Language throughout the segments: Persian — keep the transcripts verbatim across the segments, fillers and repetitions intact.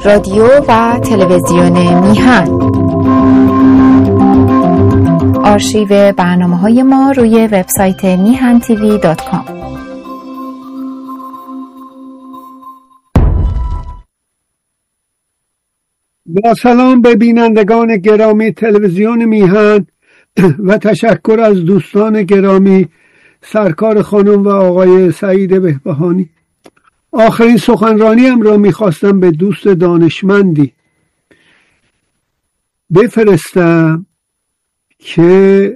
رادیو و تلویزیون میهن. آرشیو برنامه‌های ما روی وبسایت میهن تیوی دات کام. با سلام به بینندگان گرامی تلویزیون میهن و تشکر از دوستان گرامی سرکار خانم و آقای سعید بهبهانی. آخرین سخنرانیم را میخواستم به دوست دانشمندی بفرستم که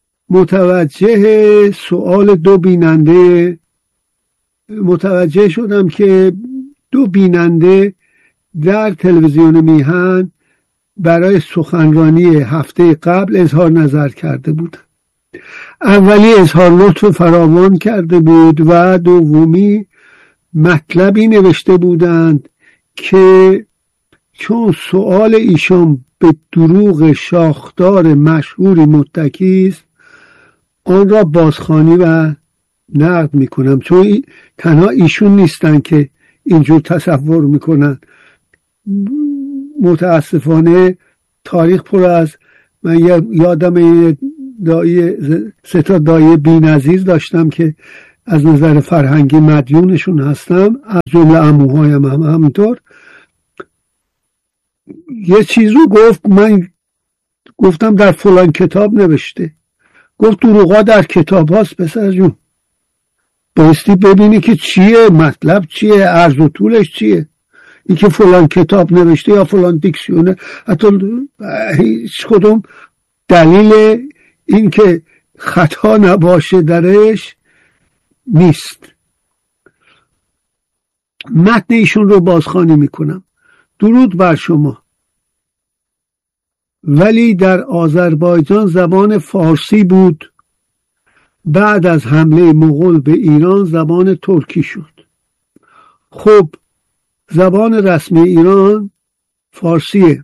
متوجه سوال دو بیننده متوجه شدم که دو بیننده در تلویزیون میهن برای سخنرانی هفته قبل اظهار نظر کرده بود. اولی اظهار لطف فراوان کرده بود و دومی مطلبی نوشته بودند که چون سوال ایشان به دروغ شاخدار مشهوری متکی است، آن را بازخوانی و نقد میکنم. چون تنها ایشون نیستن که اینجور تصور میکنن. متاسفانه تاریخ پر از، من یادم دایی سه تا دایی بی‌نظیر داشتم که از نظر فرهنگی مدیونشون هستم، از جمله عموهایم هم همینطور. یه چیز رو گفت، من گفتم در فلان کتاب نوشته. گفت دروغا در کتاب هاست. پسر جون بایستی ببینی که چیه، مطلب چیه، عرض و طولش چیه. این که فلان کتاب نوشته یا فلان دیکسیونه، حتی هیچ کدوم دلیل این که خطا نباشه درش نیست. متن ایشون رو بازخوانی میکنم. درود بر شما. ولی در آذربایجان زبان فارسی بود، بعد از حمله مغول به ایران زبان ترکی شد. خب زبان رسمی ایران فارسیه.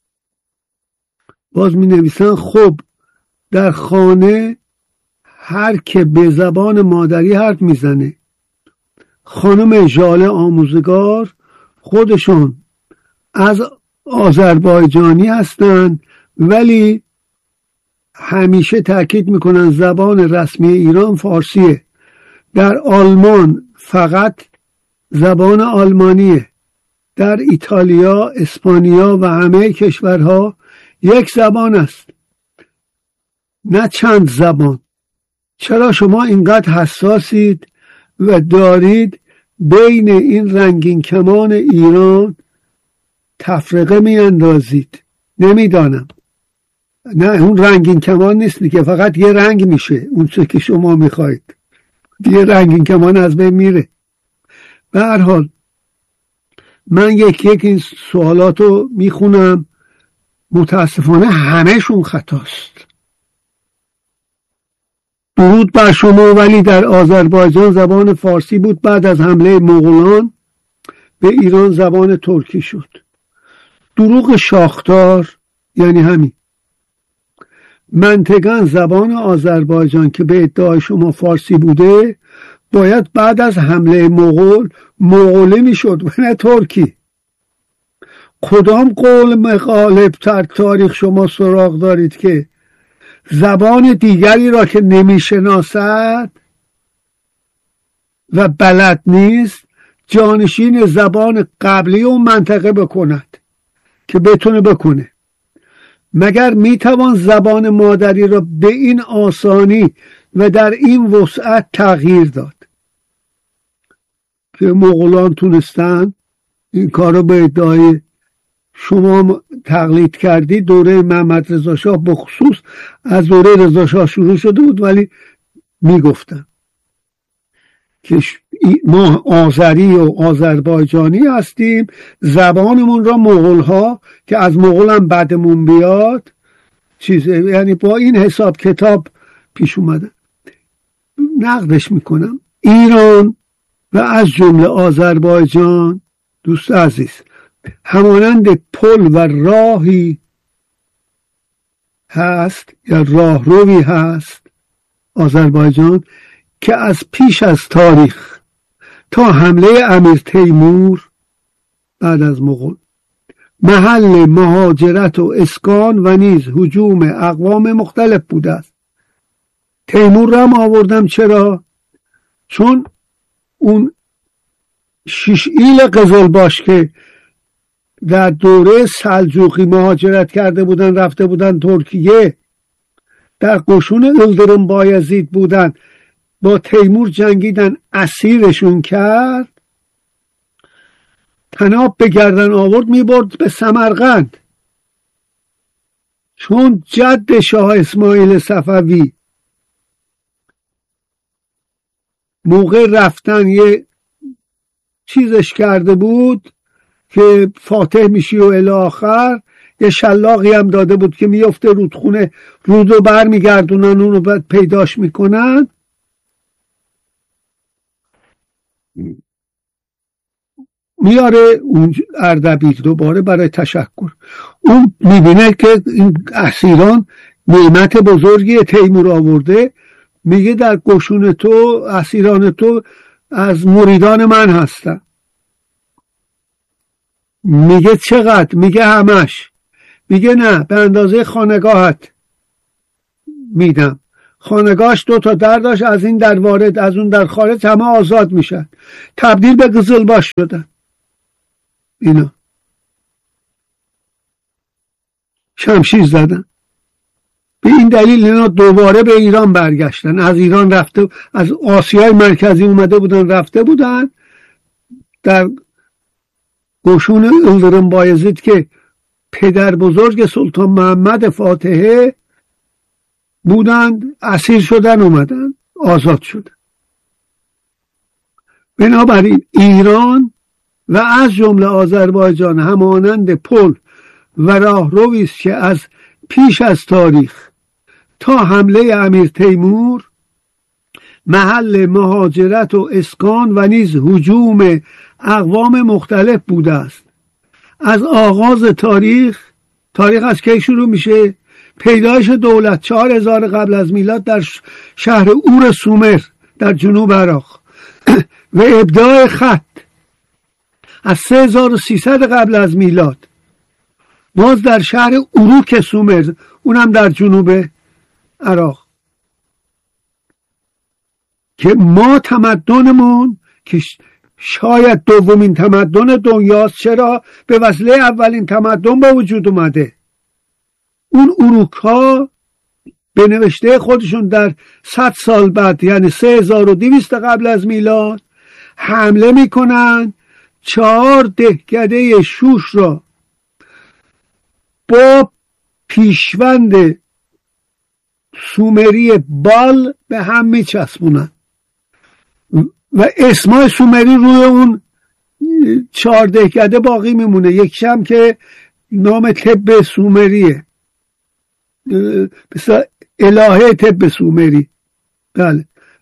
باز می نویسن خب در خانه هر که به زبان مادری حرف میزنه. خانم ژاله آموزگار خودشون از آذربایجانی هستن، ولی همیشه تاکید میکنن زبان رسمی ایران فارسیه. در آلمان فقط زبان آلمانیه. در ایتالیا، اسپانیا و همه کشورها یک زبان است، نه چند زبان. چرا شما اینقدر حساسید و دارید بین این رنگین کمان ایران تفرقه می اندازید؟ نمیدانم. نه اون رنگین کمان نیست که فقط یه رنگ میشه، اون چه که شما میخواید. یه رنگین کمان از بین میره. به هر حال من یک یک این سوالاتو میخونم. متاسفانه همهشون خطاست. درود بر شما. ولی در آذربایجان زبان فارسی بود، بعد از حمله مغولان به ایران زبان ترکی شد. دروغ شاخدار یعنی همین. منطقاً زبان آذربایجان که به ادعای شما فارسی بوده باید بعد از حمله مغول مغولی میشد و نه ترکی. کدام قول مغالب تر تاریخ شما سراغ دارید که زبان دیگری را که نمیشناسد و بلد نیست جانشین زبان قبلی اون منطقه بکند که بتونه بکنه؟ مگر میتوان زبان مادری را به این آسانی و در این وسعت تغییر داد؟ که مغولان تونستن این کار رو به ادعای شما تقلید کردی. دوره محمد رضا شاه بخصوص از دوره رضا شاه شروع شده بود، ولی میگفتن که ما آذری و آذربایجانی هستیم، زبانمون را مغول ها که از مغول هم بعدمون بیاد چیزه. یعنی با این حساب کتاب پیش اومده. نقدش میکنم. ایران و از جمله آذربایجان دوست عزیز همانند پل و راهی هست یا راهروی هست آذربایجان که از پیش از تاریخ تا حمله امیر تیمور بعد از مغول محل مهاجرت و اسکان و نیز هجوم اقوام مختلف بوده است. تیمور را هم آوردم چرا؟ چون اون شش ایل قزلباش که در دوره سلجوقی مهاجرت کرده بودن رفته بودن ترکیه، در قشون یلدریم بایزید بودن، با تیمور جنگیدن، اسیرشون کرد، طناب به گردن آورد میبرد به سمرقند. چون جد شاه اسماعیل صفوی موقع رفتن یه چیزش کرده بود که فاتح میشی و الی آخر، یه شلاقی هم داده بود که میفته رودخونه، رودو بر میگردونن اونو بعد پیداش میکنن. میاره اون اردبیل دوباره برای تشکر. اون میبینه که این اسیران نعمت بزرگی تیمور آورده، میگه در قشون تو، اسیران تو از مریدان من هستن. میگه چقدر؟ میگه همش. میگه نه، به اندازه خانگاهت میدم. خانگاهش دو تا در داشت، از این در وارد از اون در خارج، همه آزاد میشن. تبدیل به قزلباش شدن اینا، شمشیر زدن. به این دلیل اینا دوباره به ایران برگشتن. از ایران رفته، از آسیای مرکزی اومده بودن، رفته بودن در قشون یلدریم بایزید که پدر بزرگ سلطان محمد فاتحه بودند، اسیر شدن، اومدن آزاد شدن. بنابراین ایران و از جمله آذربایجان همانند پل و راهرویی است که از پیش از تاریخ تا حمله امیر تیمور محل مهاجرت و اسکان و نیز هجوم اقوام مختلف بوده است. از آغاز تاریخ، تاریخ از کی شروع میشه؟ پیدایش دولت چهار هزار قبل از میلاد در شهر اور سومر در جنوب عراق و ابداع خط از سه هزار و سیصد قبل از میلاد باز در شهر اروک سومر، اونم در جنوب عراق، که ما تمدنمون که شاید دومین تمدن دنیاست. چرا؟ به وسیله اولین تمدن به وجود اومده. اون اروک ها به نوشته خودشون در صد سال بعد، یعنی سه هزار و دویست قبل از میلاد، حمله میکنن، چهار دهکده شوش را با پیشوند سومری بال به هم میچسبونن و اسمای سومری روی اون چهار دهکده باقی میمونه. یکیشم که نام طب سومریه، مثلا الهه طب سومری. بله،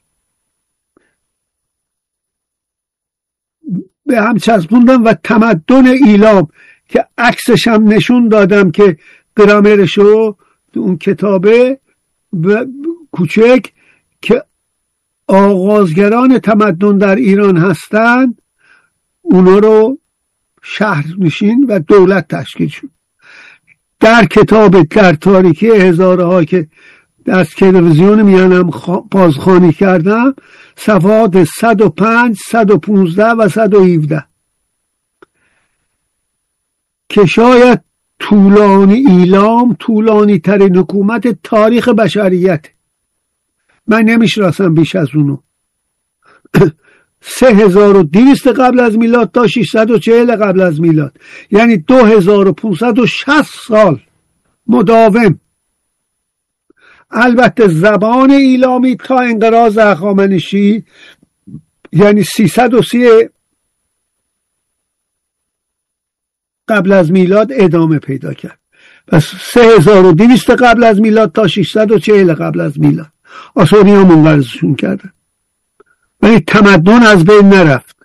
به هم چسبوندن. و تمدن ایلام که عکسش هم نشون دادم که گرامرشو اون کتابه کوچک که آغازگران تمدن در ایران هستند، اونا رو شهر نشین و دولت تشکیل شد. در کتاب در تاریکی هزارها که از تلویزیون میانم بازخوانی کردم، صفحات صد و پنج، صد و پانزده و صد و هفده که شاید طولانی ایلام طولانی ترین حکومت تاریخ بشریت، من نمیشناسم بیش از اونو، سه هزار و دویست قبل از میلاد تا ششصد و چهل قبل از میلاد، یعنی دو هزار و پانصد و شصت سال مداوم. البته زبان ایلامی تا انقراض هخامنشی یعنی سیصد و سی قبل از میلاد ادامه پیدا کرد. پس سه هزار و دویست قبل از میلاد تا ششصد و چهل قبل از میلاد آسوری ها منقرضشون کردن، ولی تمدن از بین نرفت،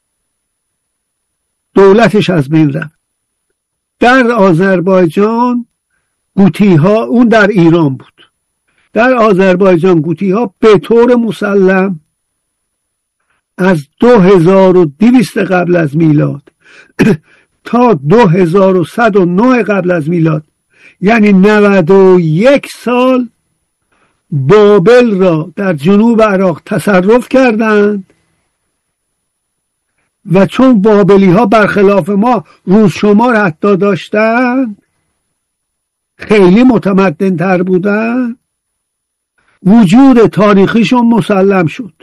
دولتش از بین رفت. در آذربایجان گوتی ها، اون در ایران بود، در آذربایجان گوتی ها به طور مسلم از دو هزار و دویست قبل از میلاد تا دو هزار و صد و نه قبل از میلاد، یعنی نود و یک سال بابل را در جنوب عراق تصرف کردند و چون بابلی ها برخلاف ما روز شمار حتی داشتند، خیلی متمدن تر بودن، وجود تاریخیشون مسلم شد.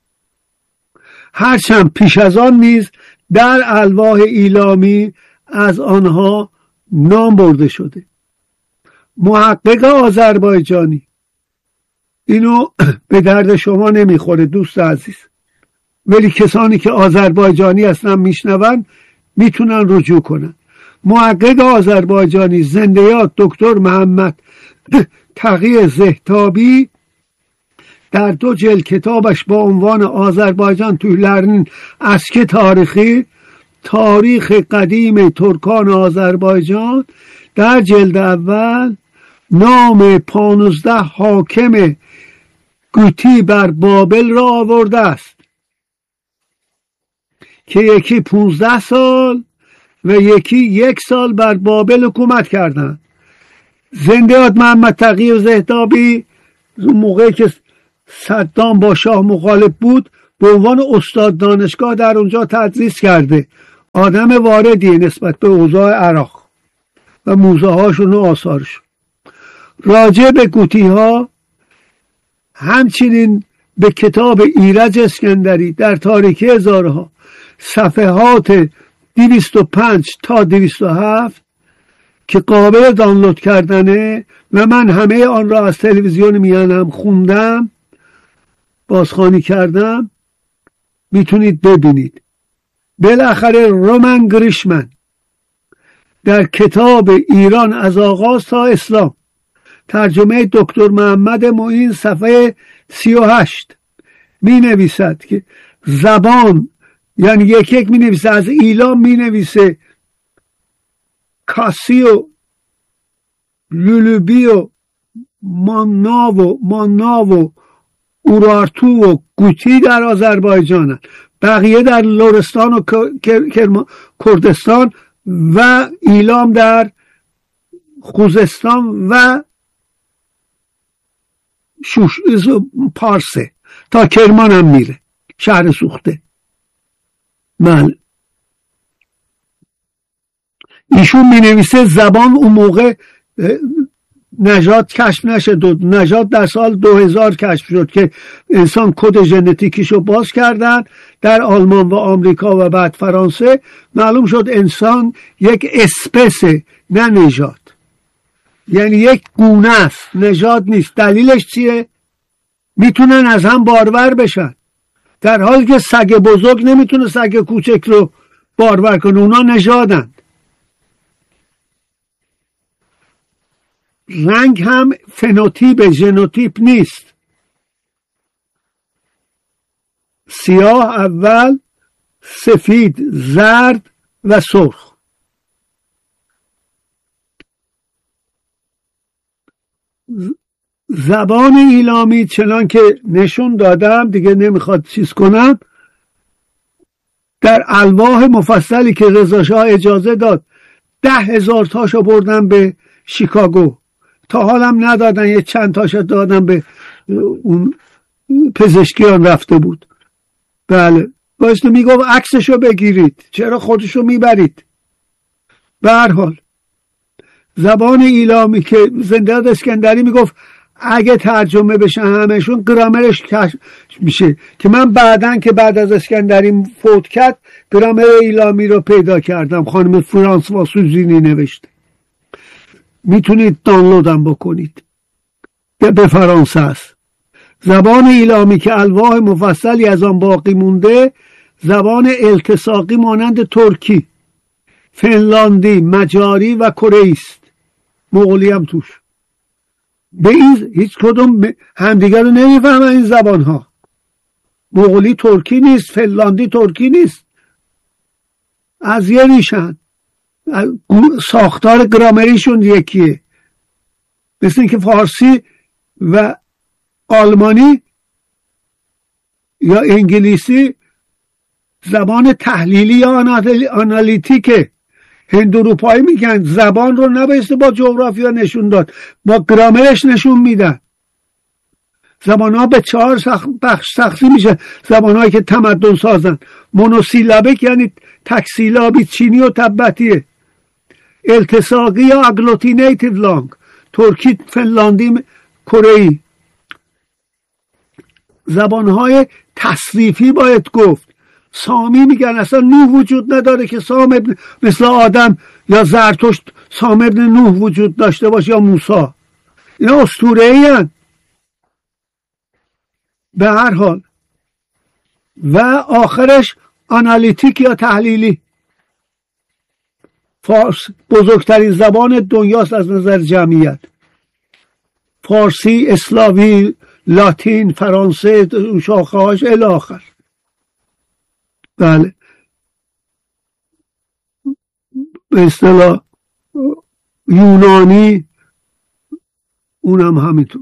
هرچند پیش از آن نیز در الواح ایلامی از آنها نام برده شده. محقق آذربایجانی، اینو به درد شما نمیخوره دوست عزیز، ولی کسانی که آذربایجانی هستن میشنون میتونن رجوع کنن. محقق آذربایجانی زنده یاد دکتر محمد تقی زهتابی در دو جلد کتابش با عنوان آذربایجان توی لرنین اسک تاریخی، تاریخ قدیم ترکان آذربایجان، در جلد اول نام پانزده حاکم گوتی بر بابل را آورده است که یکی پونزده سال و یکی یک سال بر بابل حکومت کردند. زنده یاد محمد تقی زهتابی موقعی که صدام با شاه مخالف بود به عنوان استاد دانشگاه در اونجا تدریس کرده. آدم واردی نسبت به اوضاع عراق و موزه هاشون و آثارشون. راجع به گوتی ها همچنین به کتاب ایرج اسکندری در تاریخی هزارها صفحات دویست و پنج تا دویست و هفت که قابل دانلود کردنه و من همه آن را از تلویزیون میانم خوندم، بازخوانی کردم، میتونید ببینید. بالاخره رومن گریشمن در کتاب ایران از آغاز تا اسلام، ترجمه دکتر محمد معین، صفحه سی و هشت می نویسد که زبان، یعنی یک یک می نویسه، از ایلام می نویسه کاسی و لولوبی و ماناو و ماناو و اورارتو و گوتی در آذربایجان، بقیه در لرستان و کردستان و ایلام در خوزستان و شوش پارسه تا کرمان هم میره، شهر سوخته. من ایشون می نویسه زبان اون موقع نژاد کشف نشد، نژاد در سال دو هزار کشف شد که انسان کد ژنتیکیشو باز کردن در آلمان و آمریکا و بعد فرانسه. معلوم شد انسان یک اسپسه، نه نژاد، یعنی یک گونه است، نژاد نیست. دلیلش چیه؟ میتونن از هم بارور بشن، در حالی که سگ بزرگ نمیتونه سگ کوچک رو بارور کنه، اونا نژادن. رنگ هم فنوتیپ، ژنوتیپ نیست. سیاه اول، سفید، زرد و سرخ. زبان ایلامی چنان که نشون دادم، دیگه نمیخواد چیز کنم، در الواح مفصلی که رضا شاه اجازه داد ده هزار تاشو بردن به شیکاگو، تا حالم ندادن، یه چند تاشو دادن به اون پزشکیان رفته بود. بله بایسته میگفت عکسشو بگیرید، چرا خودشو میبرید؟ به هر حال زبان ایلامی که زنده یاد اسکندری میگفت اگه ترجمه بشه همشون گرامرش کشف میشه، که من بعدن که بعد از اسکندری فوت کرد گرامر ایلامی رو پیدا کردم، خانم فرانسوا سوزینی نوشته، میتونید دانلودم بکنید، به فرانسه است. زبان ایلامی که الواح مفصلی از آن باقی مونده، زبان التصاقی مانند ترکی، فنلاندی، مجاری و کره است. مغولی هم توش. به این هیچ کدوم همدیگر رو نمیفهمن این زبان ها. مغولی ترکی نیست، فنلاندی ترکی نیست، از یه ریشن، ساختار گرامریشون یکیه. مثل اینکه فارسی و آلمانی یا انگلیسی زبان تحلیلی یا آنالیتیکه، هند اروپایی میگن زبان رو نبایسته با جغرافیا نشون داد، با گرامرش نشون میدن. زبان ها به چهار بخش تقسیم میشه. زبان هایی که تمدن سازن، مونوسیلابیک یعنی تک سیلابی، چینی و تبتیه. التصاقی یا اگلوتینیتیو لانگ، ترکی، فنلاندی، کره‌ای. زبان های تصریفی باید گفت. سامی میگن اصلا نوح وجود نداره که سام ابن مثل آدم یا زرتشت سام ابن نوح وجود داشته باشه یا موسی. اینا اسطوره‌ای هستند. به هر حال و آخرش آنالیتیک یا تحلیلی. فارس بزرگترین زبان دنیاست از نظر جمعیت. فارسی، اسلامی، لاتین، فرانسه، شاخه‌هاش الی آخر. بله، به اصطلاح یونانی اونم همینطور.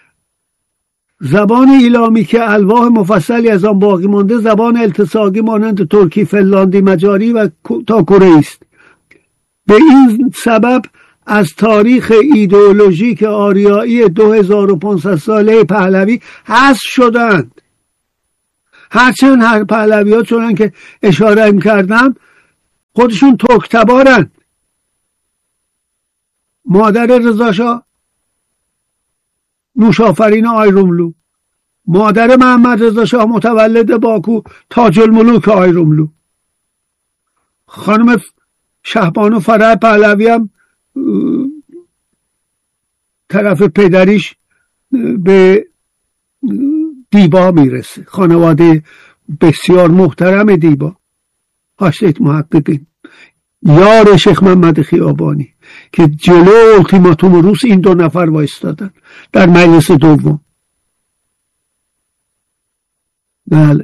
زبان ایلامی که الواح مفصلی از آن باقی مانده زبان التصاقی مانند ترکی، فنلاندی، مجاری و تا کره است. به این سبب از تاریخ ایدئولوژیک آریایی دو هزار و پانصد ساله پهلوی حذف شدند. هرچند هر پهلوی ها چونن که اشاره می‌کردم خودشون ترک‌تبارن. مادر رضا شاه نوشافرین آیروملو، مادر محمد رضا شاه متولد باکو تاج الملوک آیروملو، خانم شهبانو فرح پهلوی هم طرف پدریش به دیبا میرسه، خانواده بسیار محترم دیبا، هاشت محققین، یار شیخ محمد خیابانی که جلو التیماتوم روس این دو نفر وایستادن در مجلس دوم. بله،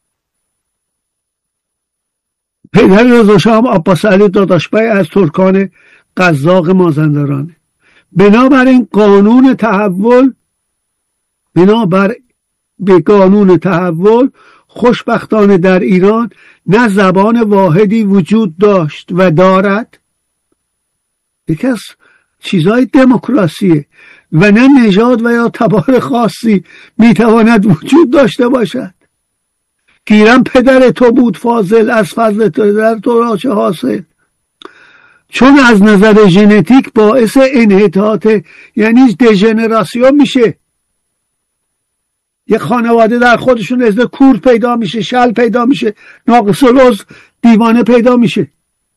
پدر رضا شاه هم عباس علی داداشبای از ترکان قزاق مازندرانه. بنابراین قانون تحول بنابر به قانون تحول خوشبختانه در ایران نه زبان واحدی وجود داشت و دارد، یکی از چیزهای دموکراسیه، و نه نژاد و یا تبار خاصی میتواند وجود داشته باشد. گیرم پدر تو بود فاضل، از فضل تو در تو را چه حاصل. چون از نظر ژنتیک باعث انحطاط یعنی دژنراسیون میشه. یه خانواده در خودشون از کور پیدا میشه، شل پیدا میشه، ناقص العضو، دیوانه پیدا میشه.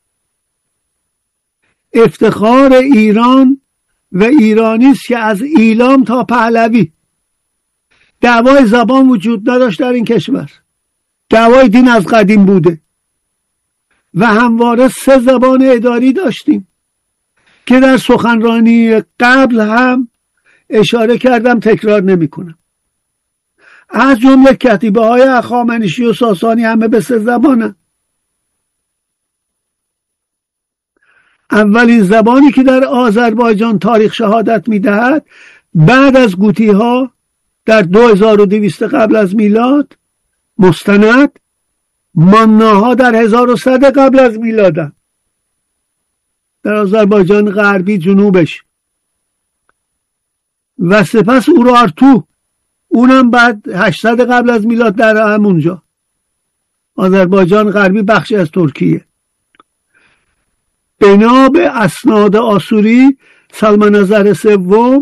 افتخار ایران و ایرانی است که از ایلام تا پهلوی دعوای زبان وجود نداشت در این کشور. دعوای دین از قدیم بوده و همواره سه زبان اداری داشتیم که در سخنرانی قبل هم اشاره کردم، تکرار نمی کنم. از جمله کتیبه های هخامنشی و ساسانی همه به سه زبانه. اولین زبانی که در آذربایجان تاریخ شهادت می دهد بعد از گوتی ها در دو هزار و دویست قبل از میلاد مستند، ماناها در هزار و صد قبل از میلاد در آذربایجان غربی جنوبش، و سپس اورارتو اونم بعد هشتصد قبل از میلاد در همونجا. آذربایجان غربی بخشی از ترکیه. بنا به اسناد آسوری سلمانزر سوم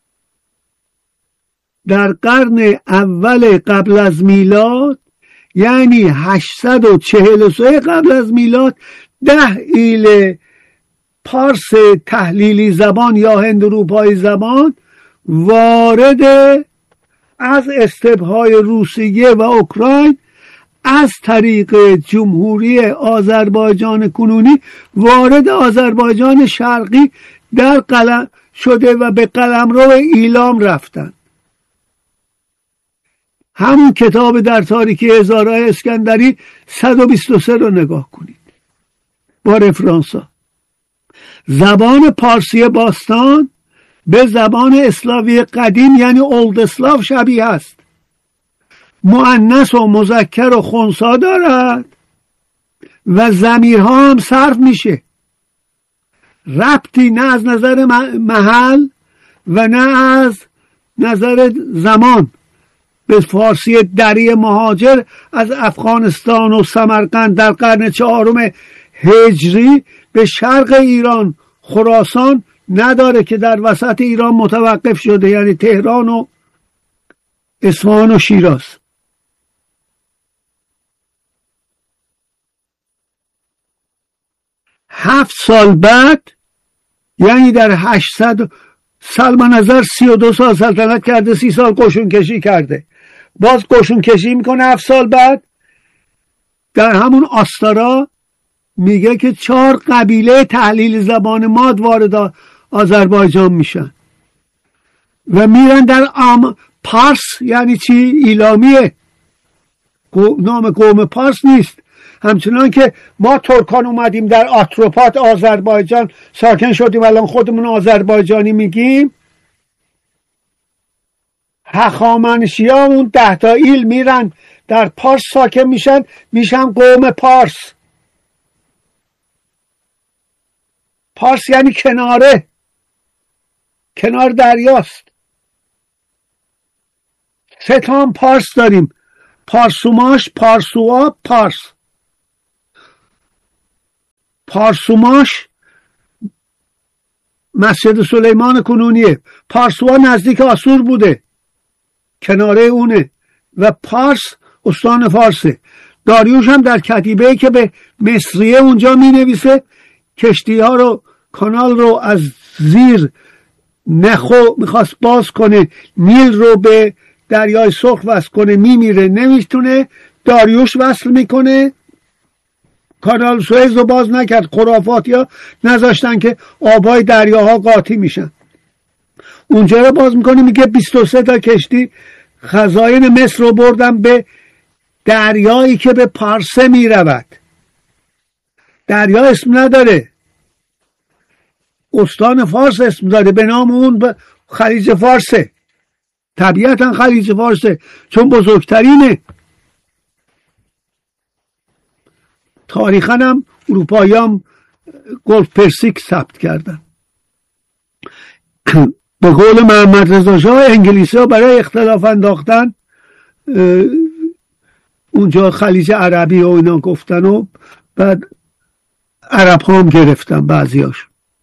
در قرن اول قبل از میلاد یعنی هشتصد و چهل و سه قبل از میلاد ده ایل پارس تحلیلی زبان یا هند اروپایی زبان وارد از استپ‌های روسیه و اوکراین از طریق جمهوری آذربایجان کنونی وارد آذربایجان شرقی در قلم شده و به قلمرو ایلام رفتند. همون کتاب در تاریکی هزارهای اسکندری صد و بیست و سه رو نگاه کنید با رفرانسا. زبان پارسی باستان به زبان اسلاوی قدیم یعنی اولد اسلاو شبیه است. مؤنث و مذکر و خنثی دارد و ضمیرها هم صرف میشه. ربطی نه از نظر محل و نه از نظر زمان به فارسی دری مهاجر از افغانستان و سمرقند در قرن چهارم هجری به شرق ایران خراسان نداره که در وسط ایران متوقف شده، یعنی تهران و اصفهان و شیراز. هفت سال بعد، یعنی در هشتصد سلمان نظر سی و دو سال سلطنت کرده، سی سال قشون کشی کرده، باز قشون کشی میکنه. هفت سال بعد در همون آستارا میگه که چهار قبیله تحلیل زبان ماد وارد آذربایجان میشن و میرن در آم پارس. یعنی چی؟ ایلامیه، نام قوم پارس نیست. همچنان که ما ترکان اومدیم در آتروپات آذربایجان ساکن شدیم، الان خودمون آذربایجانی میگیم، هخامنشی‌ها اون ده تا ایل میرن در پارس ساکن میشن، میشن قوم پارس. پارس یعنی کناره، کنار دریاست. سه تا هم پارس داریم، پارسوماش، پارسوها، پارس. پارسوماش مسجد سلیمان کنونیه، پارسوها نزدیک آسور بوده، کناره اونه، و پارس استان فارسه. داریوش هم در کتیبه‌ای که به مصریه اونجا می نویسه کشتی ها رو، کانال رو از زیر نخو میخواست باز کنه، نیل رو به دریای سرخ وصل کنه، میمیره، نمیتونه، داریوش وصل میکنه، کانال سوئز رو باز نکرد، خرافات یا نذاشتن که آبای دریاها قاطی میشن، اونجا رو باز میکنه. میگه بیست و سه تا کشتی خزاین مصر رو بردن به دریایی که به پارسه میرود. دریا اسم نداره، استان فارس اسم داره، به نام اون خلیج فارسه. طبیعتا خلیج فارسه چون بزرگترینه. تاریخاً هم اروپایی هم گلف پرسیک ثبت کردن. به قول محمد رضا شاه، انگلیسی ها برای اختلاف انداختن اونجا خلیج عربی و اینا گفتن و بعد عرب ها هم گرفتن بعضیاش.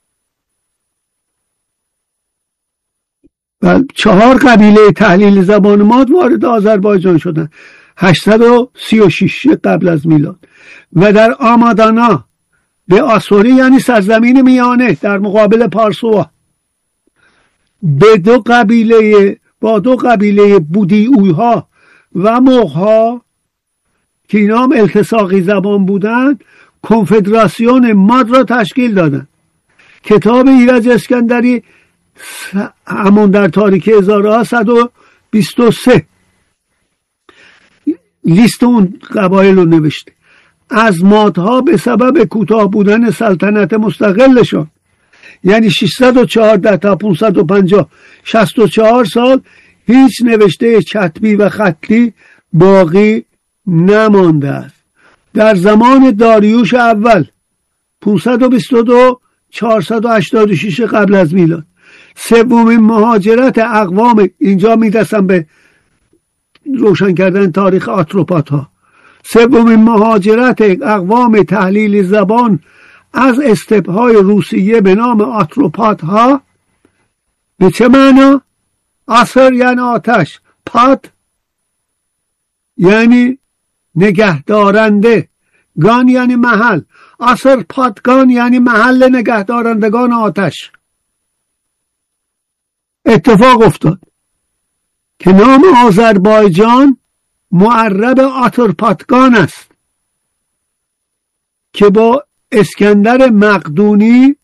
و چهار قبیله تحلیل زبان ماد وارد آذربایجان شدن هشتصد و سی و شش قبل از میلاد و در آمادانا به آسوری، یعنی سرزمین میانه در مقابل پارسوها، به دو قبیله با دو قبیله بودیویها و مغها که اینا هم التصاقی زبان بودند کنفدراسیون ماد را تشکیل دادند. کتاب ایرج اسکندری همون در تاریخ هزاره صد و بیست و سه لیست اون قبایل رو نوشته. از مادها به سبب کوتاه بودن سلطنت مستقلشان، یعنی ششصد و چهارده تا پانصد و پنجاه، شصت و چهار سال هیچ نوشته کتبی و خطی باقی نمانده است. در زمان داریوش اول پانصد و بیست و دو چهارصد و هشتاد و شش قبل از میلاد سومین مهاجرت اقوام، اینجا میرسم به روشن کردن تاریخ آتروپات ها، سومین مهاجرت اقوام تحلیل زبان از استپ های روسیه به نام آتروپات ها به چه معنا؟ آسر یعنی آتش، پات یعنی نگهدارنده، گان یعنی محل، آسر پاتگان یعنی محل نگهدارندگان آتش. اتفاق افتاد که نام آذربایجان معرب آترپاتگان است که با اسکندر مقدونی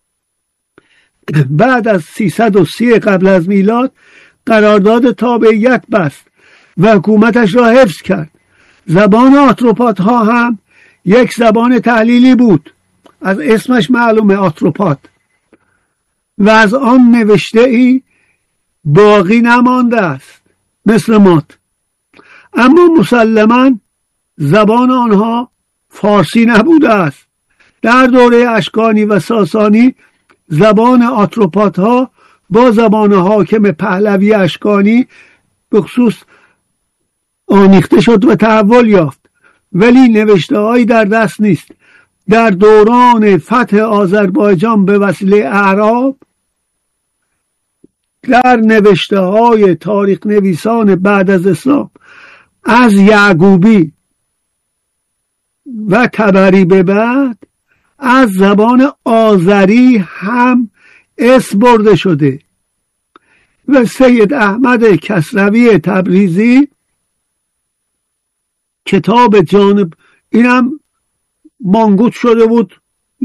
بعد از سیصد و سی قبل از میلاد قرارداد تابعیت بست و حکومتش را حفظ کرد. زبان آتروپات ها هم یک زبان تحلیلی بود، از اسمش معلومه، آتروپات، و از آن نوشته ای باقی نمانده است مثل مات. اما مسلماً زبان آنها فارسی نبوده است. در دوره اشکانی و ساسانی زبان آتروپات ها با زبان حاکم پهلوی اشکانی به خصوص آمیخته شد و تحول یافت، ولی نوشته هایی در دست نیست. در دوران فتح آذربایجان به وسیله اعراب، در نوشته های تاریخ نویسان بعد از اسلام از یعقوبی و طبری به بعد از زبان آذری هم اسم برده شده و سید احمد کسروی تبریزی کتاب جانب، اینم مانگوت شده بود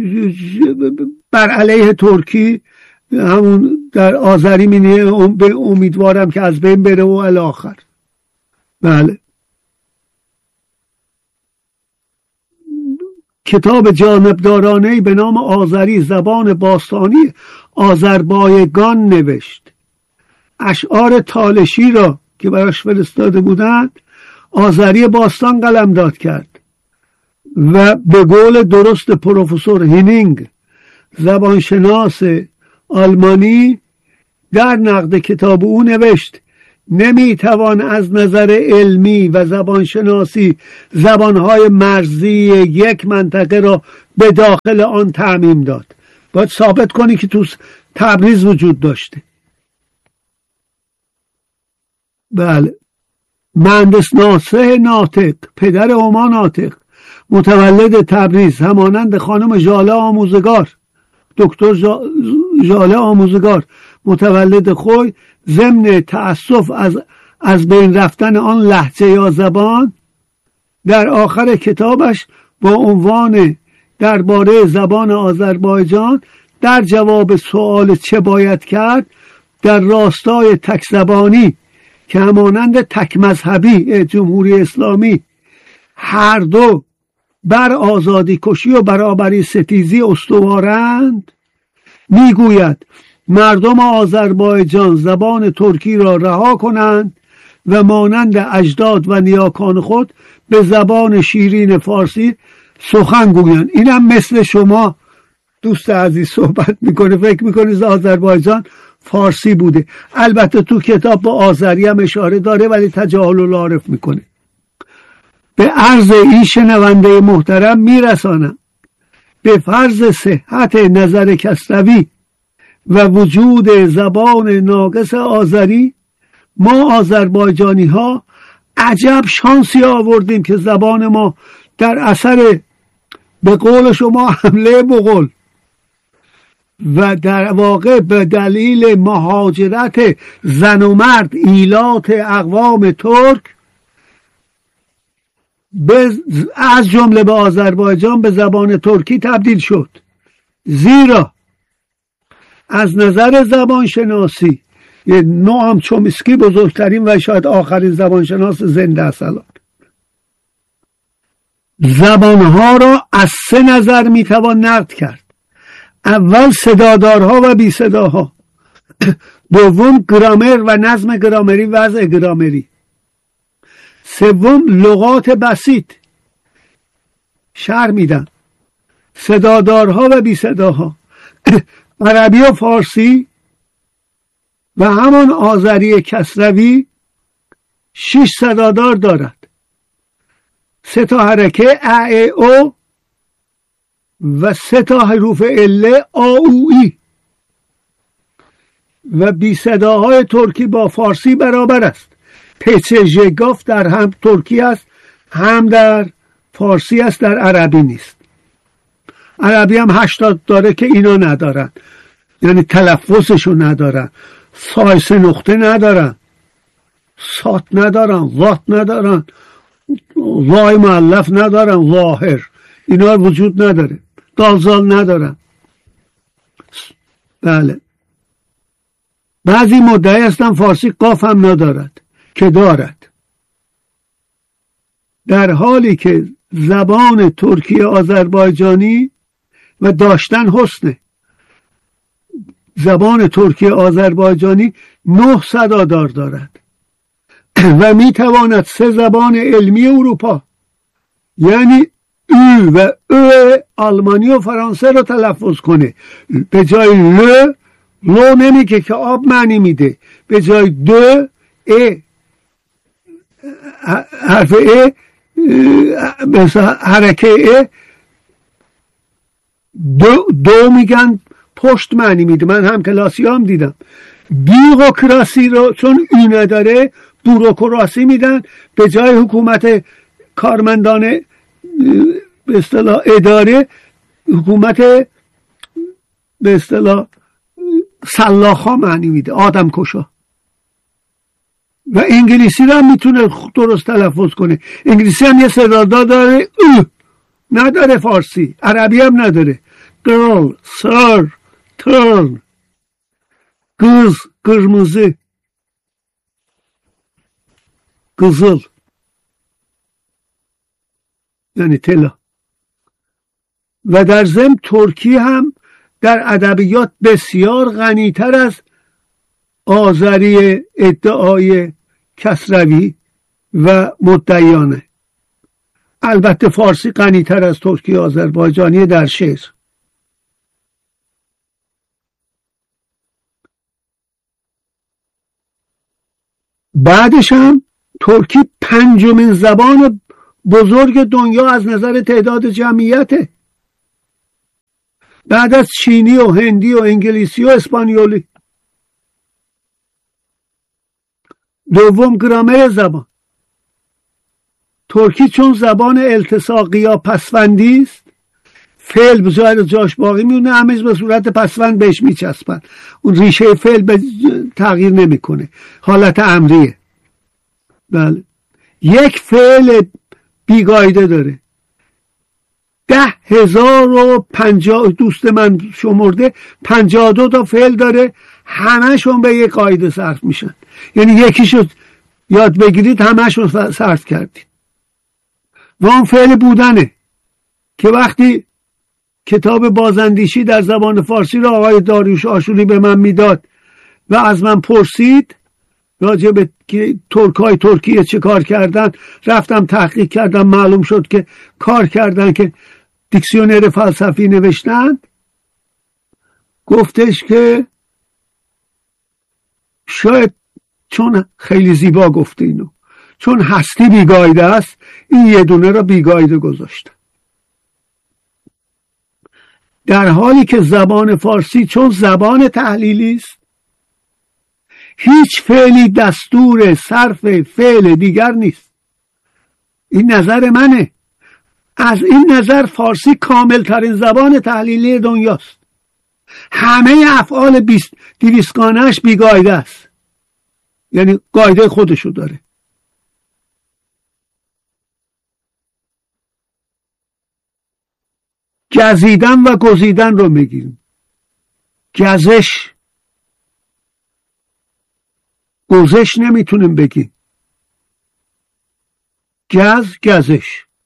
بر علیه ترکی، همون در آذری مینیه به امیدوارم که از بین بره و الاخر. بله، کتاب جانبدارانه‌ای به نام آذری زبان باستانی آذربایجان نوشت. اشعار تالشی را که براش فرستاده بودند آذری باستان قلمداد کرد و به قول درست پروفسور هینینگ زبانشناس آلمانی در نقد کتاب او نوشت: نمیتوان از نظر علمی و زبانشناسی زبانهای مرزی یک منطقه را به داخل آن تعمیم داد. باید ثابت کنی که تو تبریز وجود داشته. بله، مهندس ناصح ناطق، پدر هما ناطق، متولد تبریز، همانند خانم ژاله آموزگار، دکتر ژاله آموزگار متولد خوی، ضمن تأسف از از بین رفتن آن لهجه یا زبان، در آخر کتابش با عنوان درباره زبان آذربایجان در جواب سوال چه باید کرد در راستای تک زبانی که همانند تک مذهبی جمهوری اسلامی هر دو بر آزادی کشی و برابری ستیزی استوارند، میگوید مردم آذربایجان زبان ترکی را رها کنند و مانند اجداد و نیاکان خود به زبان شیرین فارسی سخن گویند. اینم مثل شما دوست عزیز صحبت میکنه، فکر میکنه آذربایجان فارسی بوده. البته تو کتاب با آذری هم اشاره داره ولی تجاهل العارف میکنه. به عرض این شنونده محترم میرسانم به فرض صحت نظر کسروی و وجود زبان ناقص آذری، ما آذربایجانی ها عجب شانسی آوردیم که زبان ما در اثر به قول شما حمله مغول و در واقع به دلیل مهاجرت زن و مرد ایلات اقوام ترک از جمله به آذربایجان به زبان ترکی تبدیل شد. زیرا از نظر زبانشناسی نوام چومسکی بزرگترین و شاید آخرین زبانشناس زنده است الان، زبانها را از سه نظر میتوان نقد کرد. اول صدادارها و بی صداها، دوم گرامر و نظم گرامری، وضع گرامری، سوم لغات بسیط. شرح میدم. صدادارها و بی صداها، عربی و فارسی و همان آذری کسروی شش صدادار دارد، سه تا حرکه ا ای او و سه تا حروف عله آ او ای و بی صداهای ترکی با فارسی برابر است. پیچ ژگاف در هم ترکی است، هم در فارسی است، در عربی نیست. عربی هم هشتاد داره که اینا ندارن، یعنی تلفظشو ندارن، سایس نقطه ندارن، سات ندارن، وات ندارن، وای مؤلف ندارن، ظاهر اینا وجود نداره، دالزال ندارن. بله، بعضی مدعی هستن فارسی قاف هم ندارد که دارد، در حالی که زبان ترکی آذربایجانی و داشتن حسنه. زبان ترکی آذربایجانی نه صدادار دارد و میتواند سه زبان علمی اروپا، یعنی او و او آلمانی و فرانسه رو تلفظ کنه. به جای ل لو نمیگه که آب معنی میده، به جای دو ا حرف ا مثلا حرکه ا دو, دو میگن پشت معنی میده. من هم کلاسی هم دیدم بیوروکراسی رو چون این نداره بوروکراسی میدن، به جای حکومت کارمندان به اصطلاح اداره حکومت به اصطلاح سلاخا معنی میده، آدم کشا. و انگلیسی رو هم میتونه درست تلفظ کنه. انگلیسی هم یه صدادا داره او نداره، فارسی عربی هم نداره. girl sir turn kız kırmızı kızıl یعنی طلا. و در ضمن ترکی هم در ادبیات بسیار غنیتر از آذری ادعای کسروی و مدعیانه. البته فارسی غنیتر از ترکی آذربایجانی در شعر. بعدش هم ترکی پنجمین زبان بزرگ دنیا از نظر تعداد جمعیته، بعد از چینی و هندی و انگلیسی و اسپانیولی. دوم گرامر زبان. ترکی چون زبان التصاقی یا پسوندی است، فعل به جای جاش باقی میونه، همه به صورت پسوند بهش میچسبن، اون ریشه فعل به تغییر نمیکنه، حالت امریه. بله. یک فعل بیگایده داره. ده هزار و پنجاه دوست من شمرده پنجاه دو تا فعل داره، همهشون به یک قاعده صرف میشن. یعنی یکیشو یاد بگیرید همهشون صرف کردید. و اون فعل بودنه که وقتی کتاب بازاندیشی در زبان فارسی را آقای داریوش آشوری به من میداد و از من پرسید راجع به ترکای ترکیه چه کار کردن، رفتم تحقیق کردم، معلوم شد که کار کردن که دیکسیونر فلسفی نوشتن. گفتش که شاید چون خیلی زیبا گفته اینو، چون هستی بیگایده است این یه دونه را بیگایده گذاشته، در حالی که زبان فارسی چون زبان تحلیلی است هیچ فعلی دستور صرف فعل دیگر نیست. این نظر منه. از این نظر فارسی کامل ترین زبان تحلیلی دنیاست. همه افعال دیویسگانهش بیگایده است، یعنی قاعده خودشو داره. گزیدن و گزیدن رو میگیم. گزش گزش نمیتونیم بگیم. گز گزش،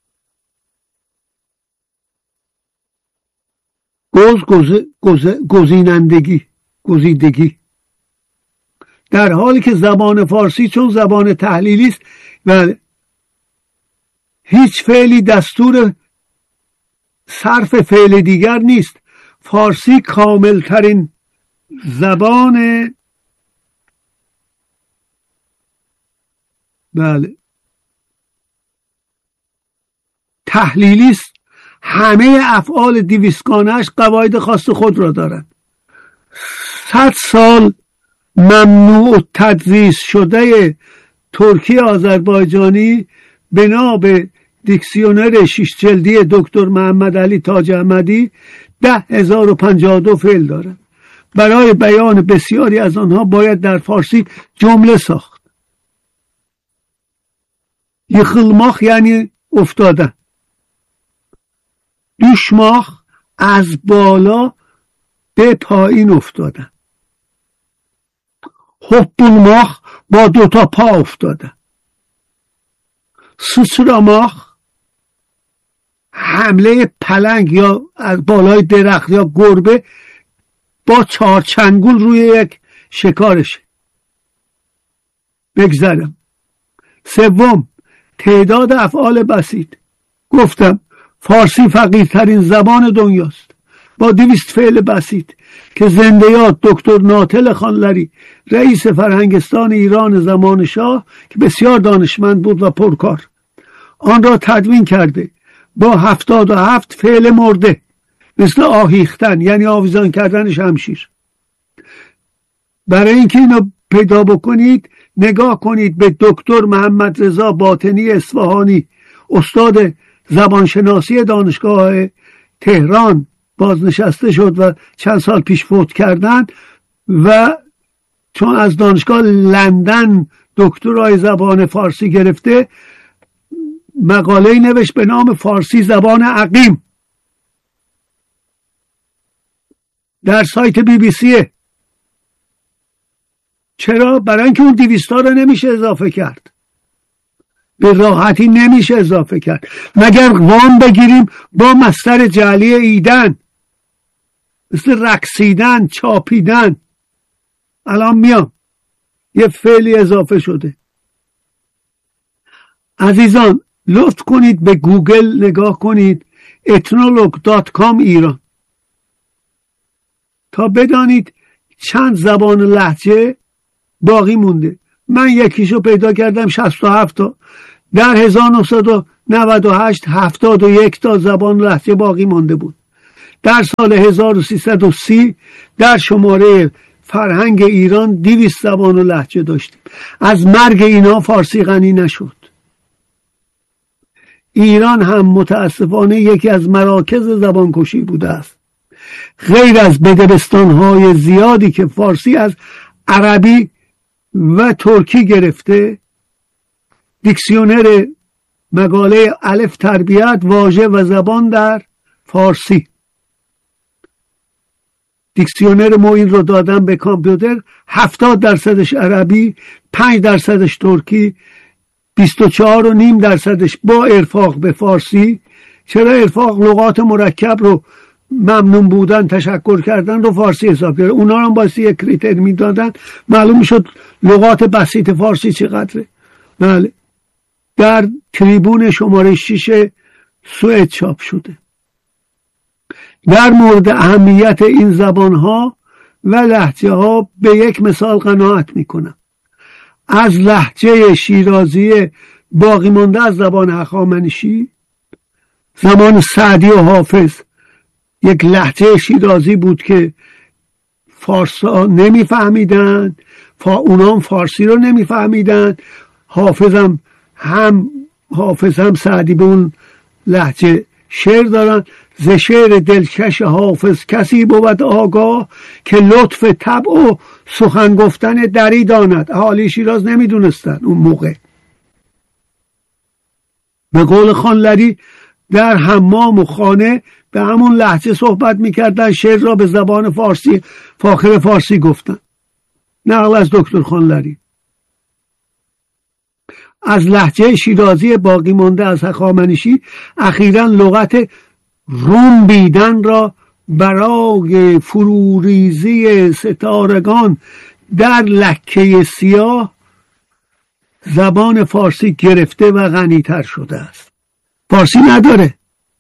گز گز گز گزینندگی، گزیدگی. در حالی که زبان فارسی چون زبان تحلیلی است و هیچ فعلی دستور صرف فعل دیگر نیست، فارسی کامل ترین زبان بله تحلیلی است. همه افعال دیویسگانه‌اش قواعد خاص خود را دارند. صد سال ممنوع تدریس شده ترکی آذربایجانی بنا به دیکسیونر شش جلدی دکتر محمد علی تاج احمدی ده هزار و پنجاه و دو فعل دارد. برای بیان بسیاری از آنها باید در فارسی جمله ساخت. یخلماخ یعنی افتادن. دوشماخ از بالا به پایین افتادن. هوپولماخ با دوتا پا افتادن. سوسراماخ حمله پلنگ یا از بالای درخت یا گربه با چهار چنگول روی یک شکارشه. بگذارم. سوم، تعداد افعال بسیط. گفتم فارسی فقیرترین زبان دنیاست با دویست فعل بسیط که زنده یاد دکتر ناتل خانلری رئیس فرهنگستان ایران زمان شاه که بسیار دانشمند بود و پرکار آن را تدوین کرده با هفتاد و هفت فعل مرده مثل آهیختن یعنی آویزان کردن شمشیر. برای اینکه اینو پیدا بکنید نگاه کنید به دکتر محمد رضا باطنی اصفهانی استاد زبانشناسی دانشگاه تهران بازنشسته شد و چند سال پیش فوت کردن و چون از دانشگاه لندن دکترای زبان فارسی گرفته مقاله نوشت به نام فارسی زبان عقیم در سایت بی بی سیه. چرا؟ برای اینکه اون دویستا رو نمیشه اضافه کرد، به راحتی نمیشه اضافه کرد مگر وام بگیریم با مصدر جعلی ایدن مثل رقصیدن چاپیدن. الان میام یه فعلی اضافه شده. عزیزان لطف کنید به گوگل نگاه کنید اتنولوگ دات کام ایران تا بدانید چند زبان لهجه باقی مونده. من یکیشو پیدا کردم شصت و هفت تا. در هزار و نهصد و نود و هشت هفتاد و یک تا زبان لهجه باقی مانده بود. در سال هزار و سیصد و سی در شماره فرهنگ ایران دویست زبان و لهجه داشتیم. از مرگ اینا فارسی غنی نشد. ایران هم متاسفانه یکی از مراکز زبانکشی بوده است. غیر از بدبستان‌های زیادی که فارسی از عربی و ترکی گرفته، دیکسیونر مقاله الف تربیت واژه و زبان در فارسی، دیکسیونر ما این رو دادن به کامپیوتر، هفتاد درصدش عربی، پنج درصدش ترکی، بیست و چهار و نیم درصدش با ارفاق به فارسی. چرا ارفاق؟ لغات مرکب رو ممنون بودن تشکر کردن رو فارسی حساب کرد. اونا رو هم باید یک کریتر میدادن معلوم میشد لغات بسیط فارسی چقدره. بله در تریبون شماره شش سوئد چاپ شده. در مورد اهمیت این زبان ها و لهجه ها به یک مثال قناعت میکنم. از لهجه شیرازی باقی مانده از زبان هخامنشی زمان سعدی و حافظ یک لهجه شیرازی بود که فارسا نمیفهمیدن، فا اونام فارسی رو نمیفهمیدن. حافظم هم حافظ هم سعدی به اون لهجه شعر دارن. ز شعر دلکش حافظ کسی بود آگاه که لطف طبع و سخن گفتن دری داند. اهالی شیراز نمیدونستن اون موقع. به قول خانلری در حمام و خانه به همون لهجه صحبت میکردن، شعر را به زبان فارسی فاخر فارسی گفتن. نقل از دکتر خانلری. از لهجه شیرازی باقی مانده از هخامنشی اخیراً لغت روم بیدن را برای فروریزی ستارگان در لکه سیاه زبان فارسی گرفته و غنی‌تر شده است. فارسی نداره.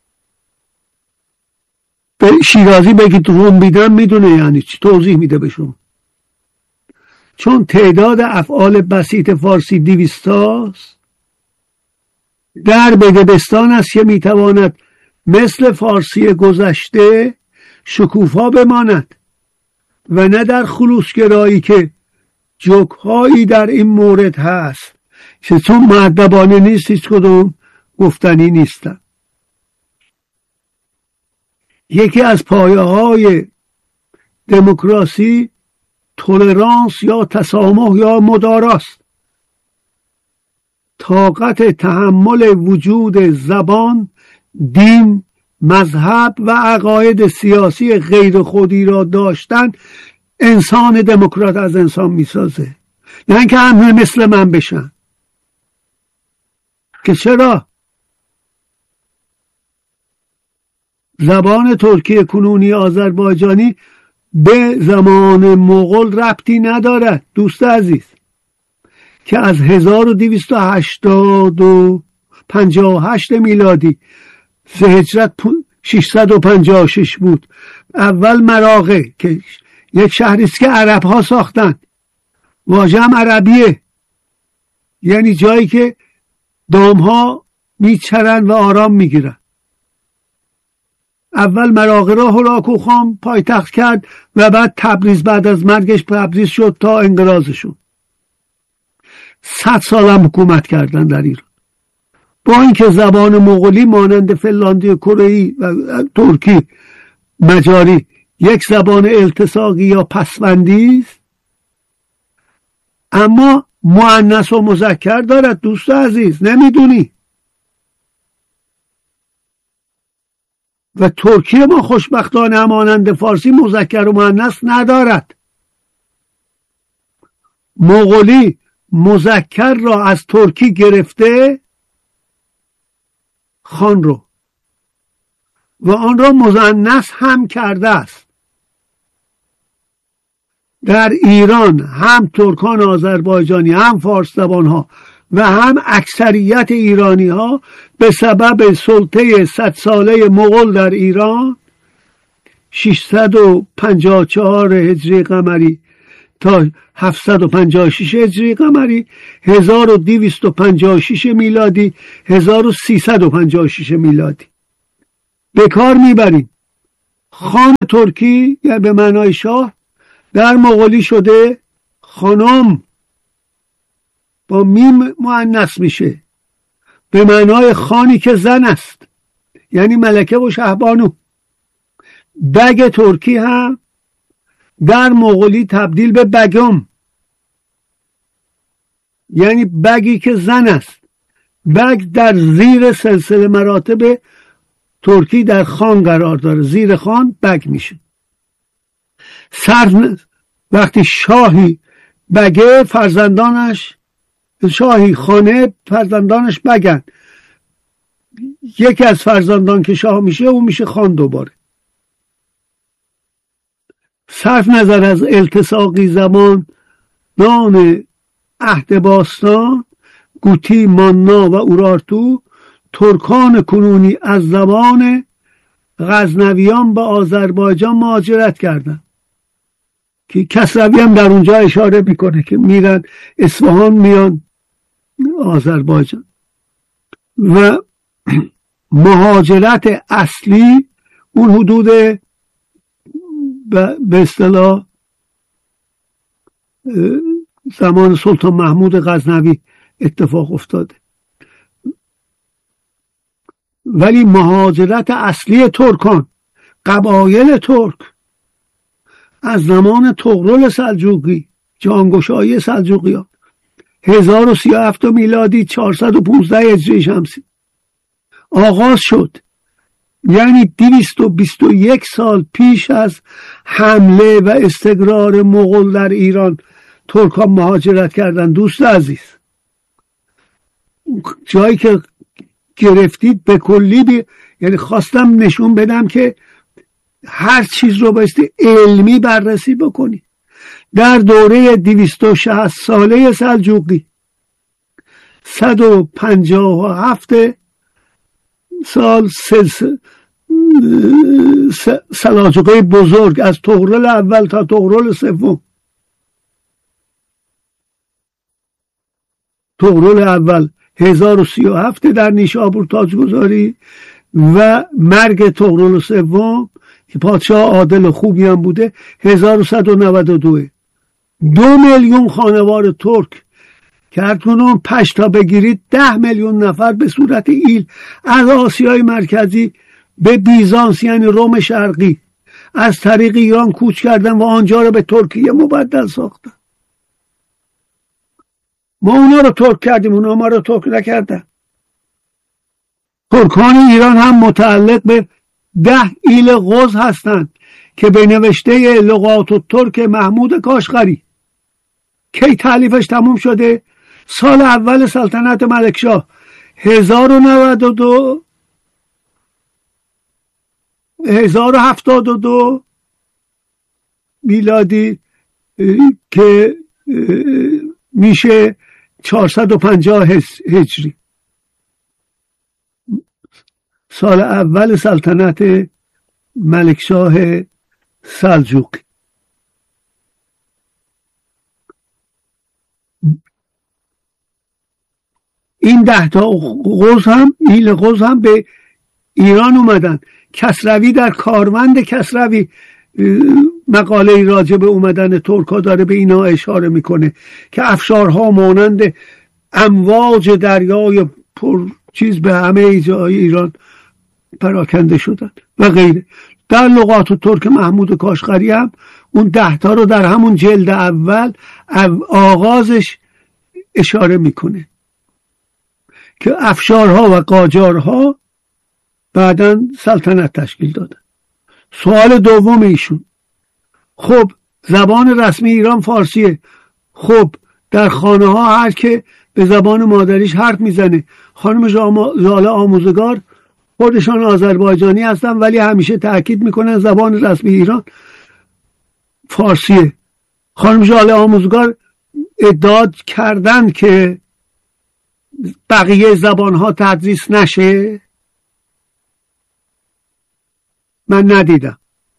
به شیرازی بگید روم بیدن میدونه یعنی چی، توضیح میده به شما. چون تعداد افعال بسیط فارسی دویستاست، در بدبستان است که میتواند مثل فارسی گذشته شکوفا بماند و نه در خلوصگرایی که جوکهایی در این مورد هست که چون مؤدبانه نیست هیچ کدوم گفتنی نیستن. یکی از پایه های دموکراسی تولرانس یا تسامح یا مداراست. طاقت تحمل وجود زبان، دین، مذهب و عقاید سیاسی غیر خودی را داشتن انسان دموکرات از انسان میسازه، نه اینکه همه مثل من بشن. که چرا؟ زبان ترکی کنونی آذربایجانی به زمان مغول ربطی ندارد دوست عزیز، که از هزار و دویست و هشتاد و پنجاه و هشت میلادی هجرت ششصد و پنجاه و شش بود. اول مراغه که یک شهری است که عرب ها ساختن، واژه هم عربیه، یعنی جایی که دام ها میچرن و آرام میگیرن. اول مراغه را هولاکو خان پایتخت کرد و بعد تبریز بعد از مرگش تبریز شد تا انقراضشون. صد سال هم حکومت کردن در ایران. با اینکه زبان مغولی مانند فنلاندی، کره‌ای و ترکی، مجاری یک زبان التصاقی یا پسوندی است، اما مؤنث و مذکر دارد. دوست عزیز نمیدونی؟ و ترکی ما خوشبختانه همانند فارسی مذکر و مؤنث ندارد. مغولی مذکر را از ترکی گرفته، خان رو، و آن را مؤنث هم کرده است. در ایران هم ترکان آذربایجانی، هم فارس زبان ها و هم اکثریت ایرانی ها به سبب سلطه صد ساله مغول در ایران ششصد و پنجاه و چهار هجری قمری تا هفتصد و پنجاه و شش هجری قمری، هزار و دویست و پنجاه و شش میلادی، هزار و سیصد و پنجاه و شش میلادی به کار میبریم. خان ترکی یا به معنای شاه در مغولی شده خانم، با میم مؤنث میشه، به معنای خانی که زن است، یعنی ملکه و شهبانو. بگ ترکی هم در مغولی تبدیل به بگم، یعنی بگی که زن است. بگ در زیر سلسله مراتب ترکی در خان قرار داره، زیر خان بگ میشه. صرف وقتی شاهی بگه، فرزندانش، شاهی خانه فرزندانش بگن. یکی از فرزندان که شاه میشه اون میشه خان دوباره. صرف نظر از التصاقی زمان نان عهد باستان، گوتی، مانا و اورارتو، ترکان کنونی از زمان غزنویان به آذربایجان مهاجرت کردند که کسروی هم در اونجا اشاره میکنه که میرن اصفهان، میان آذربایجان. و مهاجرت اصلی اون حدود به اصطلاح زمان سلطان محمود غزنوی اتفاق افتاده. ولی مهاجرت اصلی ترکان، قبایل ترک، از زمان طغرل سلجوقی، جانگشایی سلجوقیان، هزار و سی و هفت میلادی، چهارصد و پانزده هجری شمسی آغاز شد. یعنی دویست و بیست و یک سال پیش از حمله و استقرار مغول در ایران ترکان مهاجرت کردن. دوست عزیز، جایی که گرفتید به کلی بی... یعنی خواستم نشون بدم که هر چیز رو بایستی علمی بررسی بکنی. در دوره دویست و شصت ساله سلجوقی، صد و پنجاه و هفت سال سلسله سلاجقه بزرگ، از طغرل اول تا طغرل سوم، طغرل اول هزار و سی و هفت در نیشابور تاجگذاری و مرگ طغرل سوم که پادشاه عادل و خوبی هم بوده هزار و صد و نود و دو. دو میلیون خانوار ترک که هر کنون پشتا بگیرید ده میلیون نفر به صورت ایل از آسیای مرکزی به بیزانس یعنی روم شرقی از طریق ایران کوچ کردن و آنجا رو به ترکیه مبدل ساختن. ما اونا رو ترک کردیم، اونا ما رو ترک نکردن. ترکان ایران هم متعلق به ده ایل غز هستند که به نوشته لغات الترک محمود کاشغری کی تالیفش تموم شده؟ سال اول سلطنت ملکشاه هزار و نود و دو هزار و هفتاد و دو میلادی که میشه چهارصد و پنجاه هجری. سال اول سلطنت ملکشاه سلجوقی. این ده تا قوس هم ایل قوس هم به ایران اومدن. کسروی در کاروند کسروی مقاله راجع به اومدن ترک‌ها داره به اینا اشاره میکنه که افشارها مانند امواج دریای پر چیز به همه جای ایران پراکنده شدن و غیره. در لغات ترک محمود کاشغری هم اون ده تا رو در همون جلد اول آغازش اشاره میکنه که افشارها و قاجارها بعداً سلطنت تشکیل دادن. سوال دوم ایشون، خب زبان رسمی ایران فارسیه، خب در خانه ها هر که به زبان مادریش حرف میزنه. خانم ژاله آموزگار خودشان آذربایجانی هستن ولی همیشه تاکید میکنن زبان رسمی ایران فارسیه. خانم ژاله آموزگار ادعا کردن که بقیه زبان ها تدریس نشه. من ندیدم.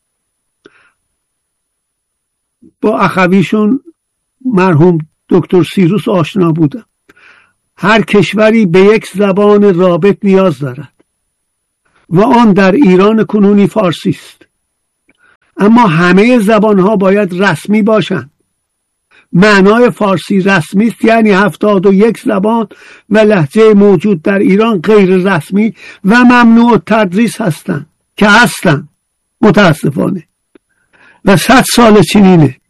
با اخویشون مرحوم دکتر سیروس آشنا بودم. هر کشوری به یک زبان رابط نیاز دارد و آن در ایران کنونی فارسی است، اما همه زبانها باید رسمی باشند. معنای فارسی رسمی است یعنی هفتاد و یک زبان و لهجه موجود در ایران غیر رسمی و ممنوع تدریس هستند که هستند متاسفانه و صد سال چنینه.